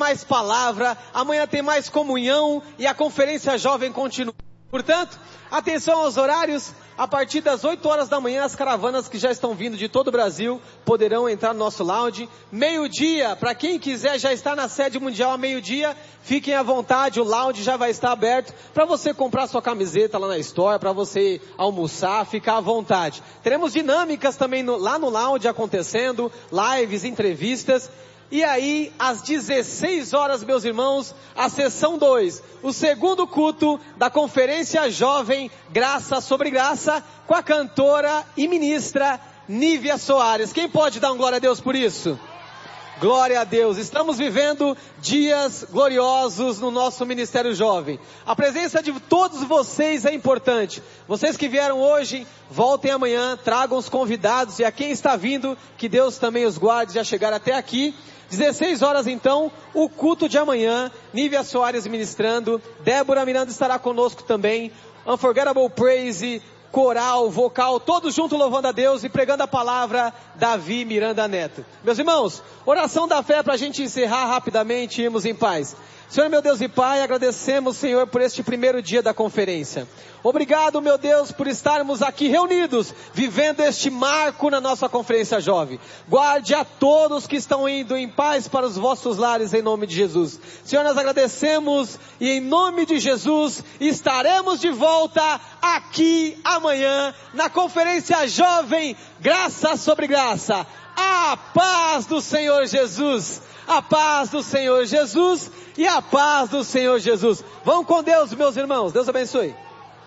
mais palavra, amanhã tem mais comunhão e a Conferência Jovem continua. Portanto, atenção aos horários. A partir das 8 horas da manhã, as caravanas que já estão vindo de todo o Brasil poderão entrar no nosso lounge. Meio-dia, para quem quiser já estar na sede mundial a meio-dia, fiquem à vontade, o lounge já vai estar aberto para você comprar sua camiseta lá na store, para você almoçar, ficar à vontade. Teremos dinâmicas também lá no lounge acontecendo, lives, entrevistas. E aí, às 16 horas, meus irmãos, a sessão 2, o segundo culto da Conferência Jovem Graça sobre Graça, com a cantora e ministra Nívia Soares. Quem pode dar um glória a Deus por isso? Glória a Deus, estamos vivendo dias gloriosos no nosso Ministério Jovem. A presença de todos vocês é importante. Vocês que vieram hoje, voltem amanhã, tragam os convidados e a quem está vindo, que Deus também os guarde já chegar até aqui. 16 horas então, o culto de amanhã, Nívia Soares ministrando, Débora Miranda estará conosco também, Unforgettable Praise, coral, vocal, todos juntos louvando a Deus e pregando a palavra, Davi Miranda Neto. Meus irmãos, oração da fé para a gente encerrar rapidamente e irmos em paz. Senhor, meu Deus e Pai, agradecemos, Senhor, por este primeiro dia da conferência. Obrigado, meu Deus, por estarmos aqui reunidos, vivendo este marco na nossa conferência jovem. Guarde a todos que estão indo em paz para os vossos lares, em nome de Jesus. Senhor, nós agradecemos e em nome de Jesus estaremos de volta aqui amanhã na conferência jovem, Graça sobre Graça. A paz do Senhor Jesus. A paz do Senhor Jesus e a paz do Senhor Jesus. Vão com Deus, meus irmãos. Deus abençoe.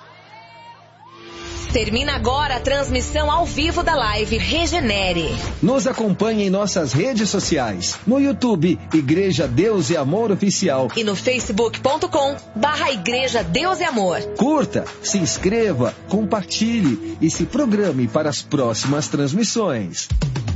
Termina agora a transmissão ao vivo da live Regenere. Nos acompanhe em nossas redes sociais. No YouTube, Igreja Deus e Amor Oficial. E no facebook.com/Igreja Deus e Amor. Curta, se inscreva, compartilhe e se programe para as próximas transmissões.